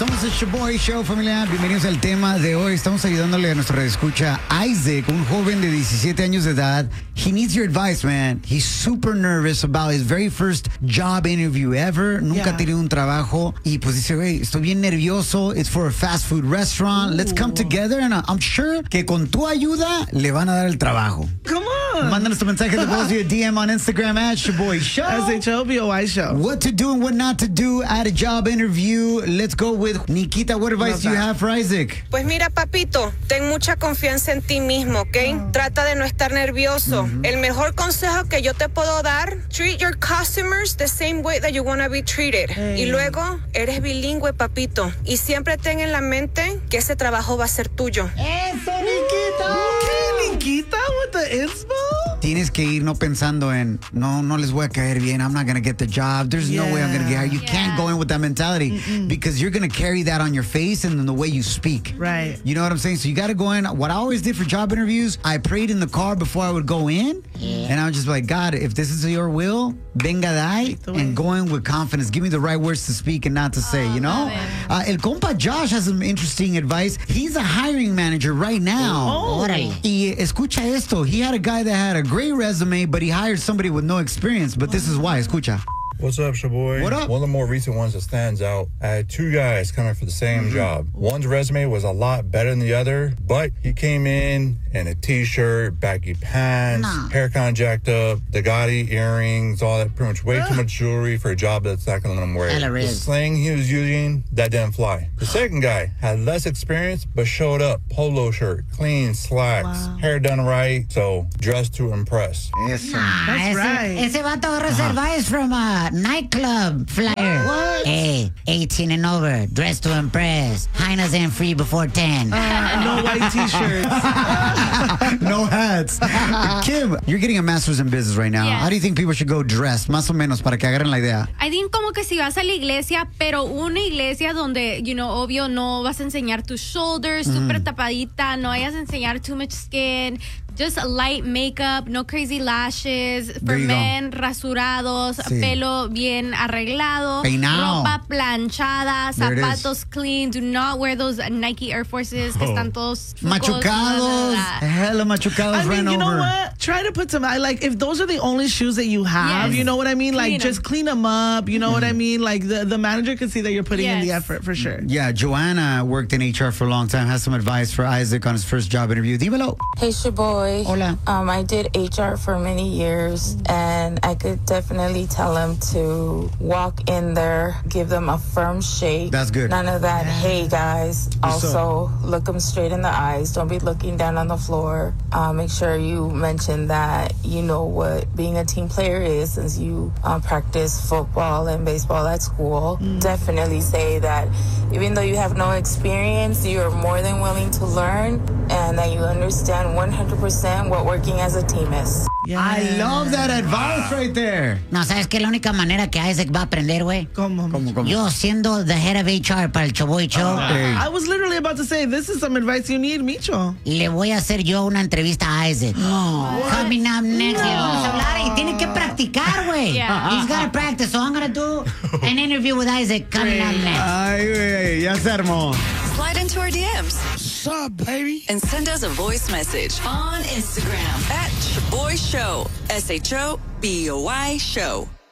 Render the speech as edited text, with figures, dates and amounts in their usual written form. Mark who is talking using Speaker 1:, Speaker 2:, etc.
Speaker 1: Somos el Shoboy Show, familia. Bienvenidos al tema de hoy. Estamos ayudándole a nuestro escucha Isaac, un joven de 17 años de edad. He needs your advice, man. He's super nervous about his very first job interview ever. Nunca ha tenido un trabajo. Y pues dice, güey, estoy bien nervioso. It's for a fast food restaurant. Let's come together. And I'm sure que con tu ayuda le van a dar el trabajo.
Speaker 2: Come on.
Speaker 1: Mándanos tu mensaje de voz via DM on Instagram at Shoboy Show.
Speaker 2: SHOBOY Show.
Speaker 1: What to do and what not to do at a job interview. Let's go with Nikita. What advice do you have for Isaac?
Speaker 3: Pues mira, papito, ten mucha confianza en ti mismo, ¿ok? Trata de no estar nervioso. El mejor consejo que yo te puedo dar, treat your customers the same way that you want to be treated. Y luego, eres bilingüe, papito. Y siempre ten en la mente que ese trabajo va a ser tuyo.
Speaker 1: ¡Eso, Nikita!
Speaker 2: ¿Qué, Nikita? With the inspo?
Speaker 1: Tienes que ir no pensando en, no les voy a caer bien. I'm not going to get the job. There's no way I'm going to get hired. You can't go in with that mentality because you're going to carry that on your face and in the way you speak.
Speaker 2: Right.
Speaker 1: You know what I'm saying? So you got to go in. What I always did for job interviews, I prayed in the car before I would go in. And I was just like, God, if this is your will, venga dai, and go in with confidence. Give me the right words to speak and not to say, you know? El compa Josh has some interesting advice. He's a hiring manager right now. Y escucha esto. He had a guy that had a great resume, but he hired somebody with no experience. But this is why. Escucha.
Speaker 4: What's up, Shoboy?
Speaker 1: What up?
Speaker 4: One of the more recent ones that stands out, I had two guys coming for the same job. One's resume was a lot better than the other, but he came in a t-shirt, baggy pants, hair kind of jacked up, Bugatti earrings, all that, pretty much way too much jewelry for a job that's not going to let him wear it. The slang he was using, that didn't fly. The second guy had less experience, but showed up, polo shirt, clean slacks, hair done right, so dressed to impress.
Speaker 1: Eso.
Speaker 2: That's right.
Speaker 5: Ese vato agarra advice from a nightclub flyer.
Speaker 1: What?
Speaker 5: Hey, 18 and over, dress to impress. Hyenas ain't free before 10.
Speaker 2: No white t-shirts.
Speaker 1: No hats. Kim, you're getting a master's in business right now.
Speaker 6: Yes.
Speaker 1: How do you think people should go dressed, más o menos, para que agarren la idea?
Speaker 6: I think como que si vas a la iglesia, pero una iglesia donde, obvio no vas a enseñar tus shoulders, súper tapadita, no vayas a enseñar too much skin, just light makeup, no crazy lashes, for men, rasurados, pelo bien arreglado,
Speaker 1: peinado,
Speaker 6: ropa planchada, zapatos clean, do not wear those Nike Air Forces que están todos
Speaker 1: machucados, hella machucados.
Speaker 2: I mean, you know
Speaker 1: over.
Speaker 2: what? Try to put some, if those are the only shoes that you have, you know what I mean? Like, just clean them up, you know what I mean? Like, the manager can see that you're putting in the effort, for sure.
Speaker 1: Yeah, Joanna worked in HR for a long time, has some advice for Isaac on his first job interview. Dímelo.
Speaker 7: Hey, Shoboy.
Speaker 1: Hola.
Speaker 7: I did HR for many years, and I could definitely tell him to walk in there, give them a firm shake.
Speaker 1: That's good.
Speaker 7: None of that, hey, guys. Also, look them straight in the eyes. Don't be looking down on the floor. Make sure you mention that you know what being a team player is, since you practice football and baseball at school. Definitely say that even though you have no experience, you are more than willing to learn, and that you understand 100% what working as a team is.
Speaker 1: I love that advice right there.
Speaker 5: No, ¿sabes qué? La única manera que Isaac va a aprender, güey.
Speaker 2: ¿Cómo?
Speaker 5: Yo siendo the head of HR para el Shoboy Show.
Speaker 2: I was literally about to say, this is some advice you need, Micho.
Speaker 5: Le voy a hacer yo una entrevista a Isaac. Coming up next. Vamos a hablar y tiene que practicar, güey. He's got to practice, so I'm going to do an interview with Isaac coming up next.
Speaker 1: Ay, güey, ya se armó.
Speaker 8: Slide into our DMs.
Speaker 9: What's up, baby?
Speaker 8: And send us a voice message on Instagram at Shoboy Show. SHOBOY Show.